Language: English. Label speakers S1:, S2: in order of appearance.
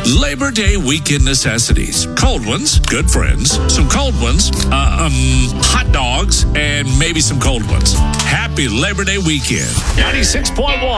S1: Labor Day weekend necessities. Cold ones, good friends. Some cold ones, hot dogs, and maybe some cold ones. Happy Labor Day weekend.
S2: 96.1